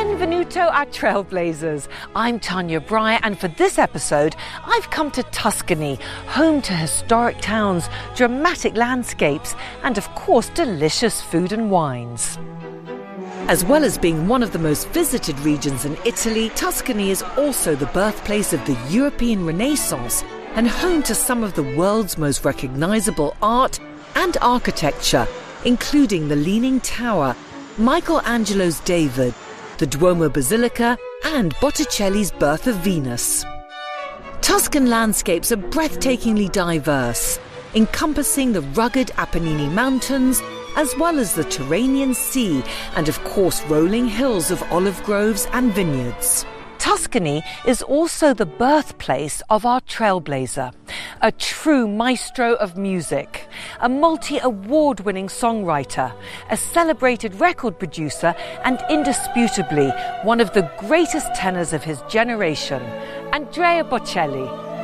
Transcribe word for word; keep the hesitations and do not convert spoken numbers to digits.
Benvenuto a Trailblazers. I'm Tanya Breyer, and for this episode, I've come to Tuscany, home to historic towns, dramatic landscapes, and of course, delicious food and wines. As well as being one of the most visited regions in Italy, Tuscany is also the birthplace of the European Renaissance and home to some of the world's most recognisable art and architecture, including the Leaning Tower, Michelangelo's David, the Duomo Basilica, and Botticelli's Birth of Venus. Tuscan landscapes are breathtakingly diverse, encompassing the rugged Apennine Mountains, as well as the Tyrrhenian Sea, and of course rolling hills of olive groves and vineyards. Tuscany is also the birthplace of our trailblazer, a true maestro of music, a multi-award-winning songwriter, a celebrated record producer, and indisputably one of the greatest tenors of his generation, Andrea Bocelli.